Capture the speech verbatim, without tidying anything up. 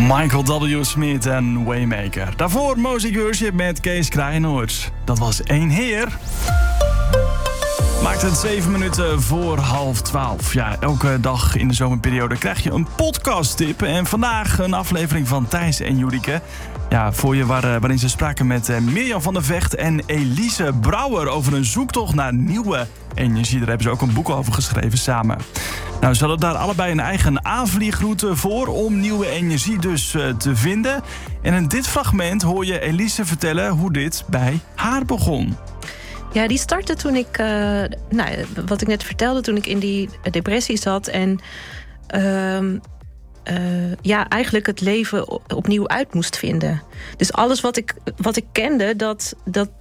Michael W. Smith en Waymaker. Daarvoor Mozi Worship met Kees Kraaienoord. Dat was één heer. Maakt het zeven minuten voor half twaalf. Ja, elke dag in de zomerperiode krijg je een podcasttip. En vandaag een aflevering van Thijs en Jurike. Ja, voor je waar, waarin ze spraken met Mirjam van der Vecht en Elise Brouwer over een zoektocht naar nieuwe energie. Daar hebben ze ook een boek over geschreven samen. Nou, ze hadden daar allebei een eigen aanvliegroute voor om nieuwe energie dus uh, te vinden. En in dit fragment hoor je Elise vertellen hoe dit bij haar begon. Ja, die startte toen ik, uh, nou, wat ik net vertelde, toen ik in die depressie zat. En uh, uh, ja, eigenlijk het leven opnieuw uit moest vinden. Dus alles wat ik, wat ik kende, dat, dat,